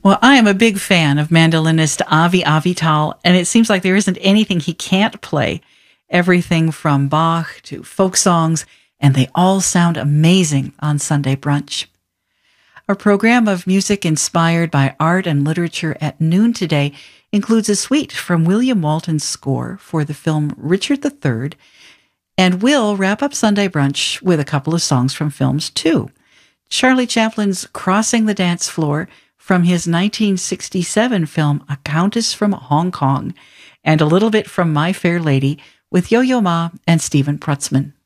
Well, I am a big fan of mandolinist Avi Avital, and it seems like there isn't anything he can't play. Everything from Bach to folk songs, and they all sound amazing on Sunday Brunch. Our program of music inspired by art and literature at noon today includes a suite from William Walton's score for the film Richard III, and we'll wrap up Sunday Brunch with a couple of songs from films too. Charlie Chaplin's Crossing the Dance Floor from his 1967 film A Countess from Hong Kong, and a little bit from My Fair Lady with Yo-Yo Ma and Stephen Prutzman.